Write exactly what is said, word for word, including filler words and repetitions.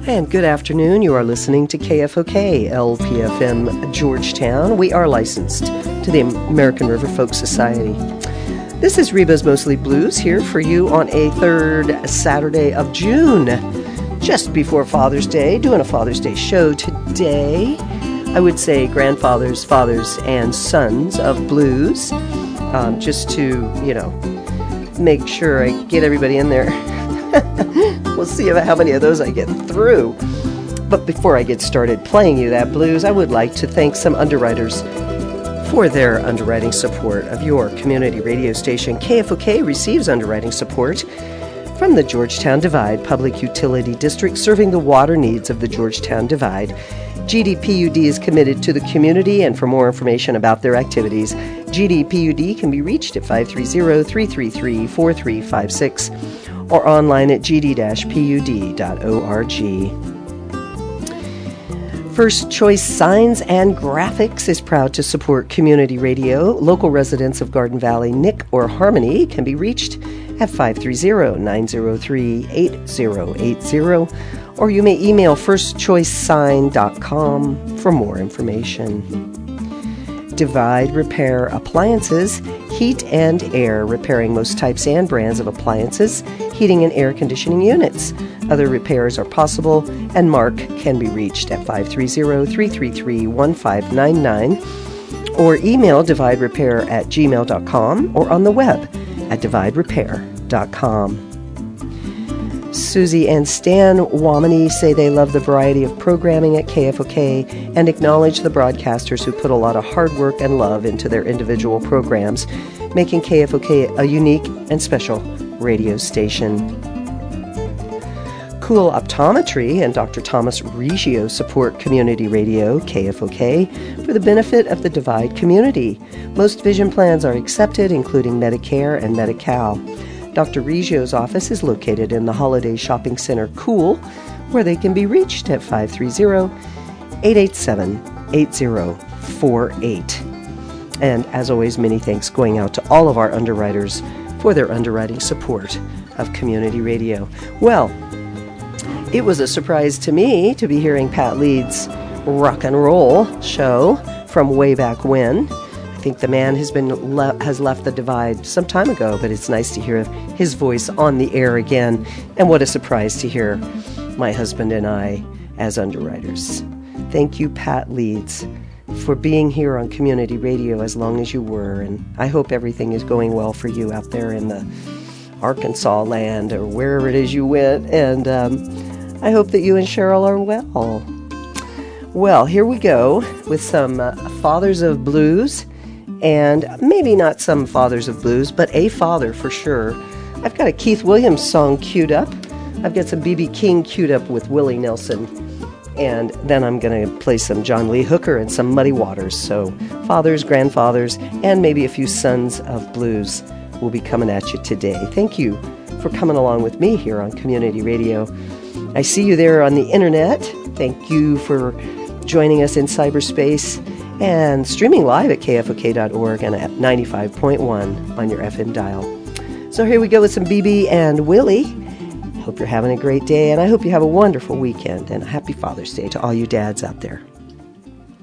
And good afternoon. You are listening to K F O K, L P F M Georgetown. We are licensed to the American River Folk Society. This is Reba's Mostly Blues here for you on a third Saturday of June, just before Father's Day, doing a Father's Day show today. I would say grandfathers, fathers, and sons of blues, um, just to, you know, make sure I get everybody in there. We'll see how many of those I get through. But before I get started playing you that blues, I would like to thank some underwriters for their underwriting support of your community radio station. K F O K receives underwriting support from the Georgetown Divide Public Utility District, serving the water needs of the Georgetown Divide. G D P U D is committed to the community, and for more information about their activities, G D P U D can be reached at five three zero, three three three, four three five six or online at g d dash p u d dot org. First Choice Signs and Graphics is proud to support community radio. Local residents of Garden Valley, Nick or Harmony, can be reached at five three zero, nine zero three, eight zero eight zero, or you may email first choice sign dot com for more information. Divide Repair Appliances, heat and air, repairing most types and brands of appliances, heating and air conditioning units. Other repairs are possible, and Mark can be reached at five three zero, three three three, one five nine nine, or email divide repair at gmail dot com, or on the web at divide repair dot com. Susie and Stan Wamini say they love the variety of programming at K F O K and acknowledge the broadcasters who put a lot of hard work and love into their individual programs, making K F O K a unique and special radio station. Cool Optometry and Doctor Thomas Reggio support community radio, K F O K, for the benefit of the Divide community. Most vision plans are accepted, including Medicare and Medi-Cal. Doctor Reggio's office is located in the Holiday Shopping Center, Cool, where they can be reached at five three zero, eight eight seven, eight zero four eight. And as always, many thanks going out to all of our underwriters for their underwriting support of community radio. Well, it was a surprise to me to be hearing Pat Leeds' rock and roll show from way back when. I think the man has been le- has left the Divide some time ago, but it's nice to hear his voice on the air again. And what a surprise to hear my husband and I as underwriters. Thank you, Pat Leeds, for being here on community radio as long as you were. And I hope everything is going well for you out there in the Arkansas land or wherever it is you went. And um, I hope that you and Cheryl are well. Well, here we go with some uh, Fathers of Blues. And maybe not some fathers of blues, but a father for sure. I've got a Keith Williams song queued up. I've got some B B King queued up with Willie Nelson. And then I'm going to play some John Lee Hooker and some Muddy Waters. So fathers, grandfathers, and maybe a few sons of blues will be coming at you today. Thank you for coming along with me here on Community Radio. I see you there on the internet. Thank you for joining us in cyberspace. And streaming live at K F O K dot org and at ninety-five point one on your F M dial. So here we go with some B B and Willie. Hope you're having a great day, and I hope you have a wonderful weekend, and a happy Father's Day to all you dads out there.